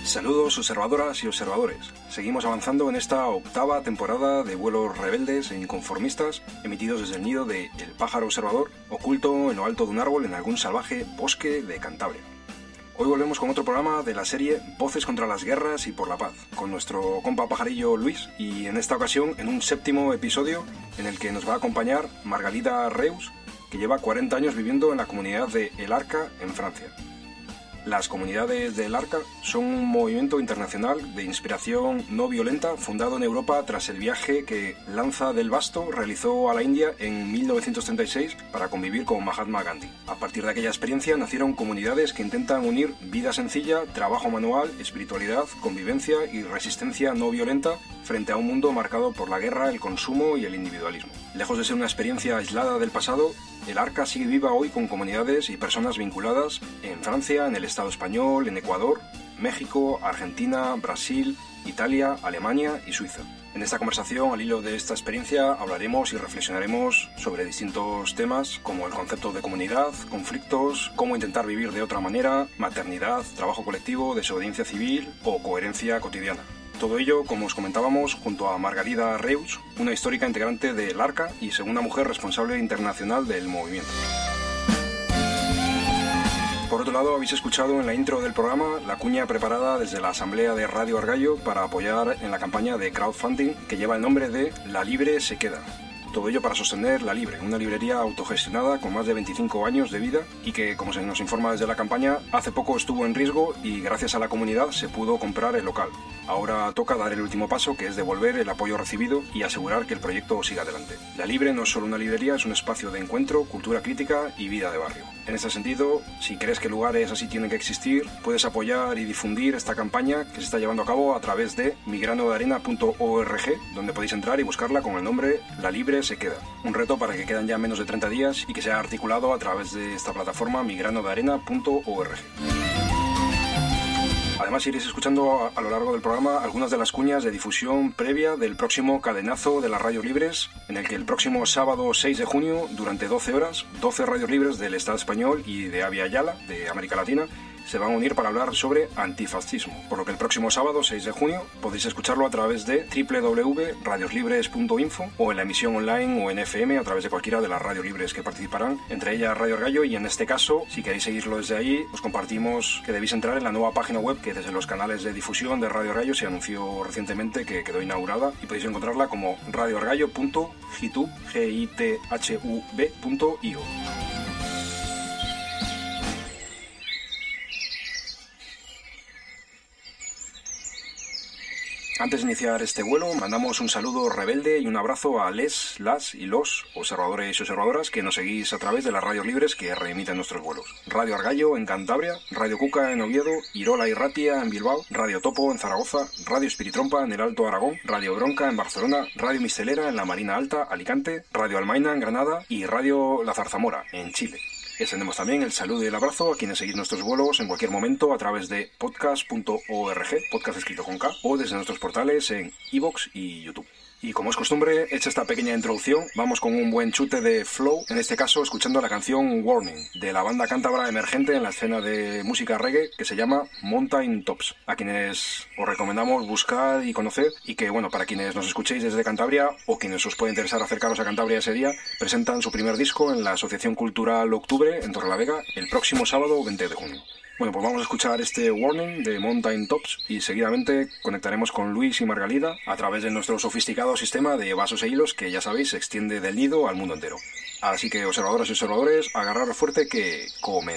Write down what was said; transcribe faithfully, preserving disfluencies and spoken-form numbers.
Saludos observadoras y observadores. Seguimos avanzando en esta octava temporada de vuelos rebeldes e inconformistas emitidos desde el nido de El Pájaro Observador, oculto en lo alto de un árbol en algún salvaje bosque de Cantabria. Hoy volvemos con otro programa de la serie Voces contra las guerras y por la paz, con nuestro compa pajarillo Luis, y en esta ocasión en un séptimo episodio en el que nos va a acompañar Margalida Reus, que lleva cuarenta años viviendo en la comunidad de El Arca, en Francia. Las comunidades del Arca son un movimiento internacional de inspiración no violenta fundado en Europa tras el viaje que Lanza del Basto realizó a la India en mil novecientos treinta y seis para convivir con Mahatma Gandhi. A partir de aquella experiencia nacieron comunidades que intentan unir vida sencilla, trabajo manual, espiritualidad, convivencia y resistencia no violenta frente a un mundo marcado por la guerra, el consumo y el individualismo. Lejos de ser una experiencia aislada del pasado, el Arca sigue viva hoy con comunidades y personas vinculadas en Francia, en el Estado español, en Ecuador, México, Argentina, Brasil, Italia, Alemania y Suiza. En esta conversación, al hilo de esta experiencia, hablaremos y reflexionaremos sobre distintos temas como el concepto de comunidad, conflictos, cómo intentar vivir de otra manera, maternidad, trabajo colectivo, desobediencia civil o coherencia cotidiana. Todo ello, como os comentábamos, junto a Margalida Reus, una histórica integrante del Arca y segunda mujer responsable internacional del movimiento. Por otro lado, habéis escuchado en la intro del programa la cuña preparada desde la Asamblea de Radio Argallo para apoyar en la campaña de crowdfunding que lleva el nombre de La Libre se queda. Todo ello para sostener La Libre, una librería autogestionada con más de veinticinco años de vida y que, como se nos informa desde la campaña, hace poco estuvo en riesgo y gracias a la comunidad se pudo comprar el local. Ahora toca dar el último paso, que es devolver el apoyo recibido y asegurar que el proyecto siga adelante. La Libre no es solo una librería, es un espacio de encuentro, cultura crítica y vida de barrio. En este sentido, si crees que lugares así tienen que existir, puedes apoyar y difundir esta campaña que se está llevando a cabo a través de mi grano de arena punto org, donde podéis entrar y buscarla con el nombre La Libre se queda. Un reto para que quedan ya menos de treinta días y que se ha articulado a través de esta plataforma mi grano de arena punto org. Además, iréis escuchando a, a lo largo del programa algunas de las cuñas de difusión previa del próximo cadenazo de las radios libres, en el que el próximo sábado seis de junio, durante doce horas, doce radios libres del Estado español y de Avia Yala, de América Latina, se van a unir para hablar sobre antifascismo, por lo que el próximo sábado seis de junio podéis escucharlo a través de doble u doble u doble u punto radios libres punto info o en la emisión online o en F M a través de cualquiera de las radios libres que participarán, entre ellas Radio Argallo, y en este caso, si queréis seguirlo desde ahí, os compartimos que debéis entrar en la nueva página web que desde los canales de difusión de Radio Argallo se anunció recientemente que quedó inaugurada y podéis encontrarla como radio argallo punto github punto io. Antes de iniciar este vuelo, mandamos un saludo rebelde y un abrazo a les, las y los observadores y observadoras que nos seguís a través de las radios libres que reemiten nuestros vuelos. Radio Argallo en Cantabria, Radio Cuca en Oviedo, Irola y Ratia en Bilbao, Radio Topo en Zaragoza, Radio Espiritrompa en el Alto Aragón, Radio Bronca en Barcelona, Radio Mistelera en la Marina Alta, Alicante, Radio Almaina en Granada y Radio La Zarzamora en Chile. Extendemos también el saludo y el abrazo a quienes seguís nuestros vuelos en cualquier momento a través de podcast punto org, podcast escrito con K, o desde nuestros portales en iVoox y YouTube. Y como es costumbre, hecha esta pequeña introducción, vamos con un buen chute de flow, en este caso escuchando la canción Warning, de la banda cántabra emergente en la escena de música reggae que se llama Mountain Tops, a quienes os recomendamos buscar y conocer, y que, bueno, para quienes nos escuchéis desde Cantabria o quienes os puede interesar acercaros a Cantabria ese día, presentan su primer disco en la Asociación Cultural Octubre en Torrelavega el próximo sábado veinte de junio. Bueno, pues vamos a escuchar este Warning de Mountain Tops y seguidamente conectaremos con Luis y Margalida a través de nuestro sofisticado sistema de vasos e hilos que, ya sabéis, se extiende del nido al mundo entero. Así que, observadoras y observadores, agarraros fuerte que comenzamos.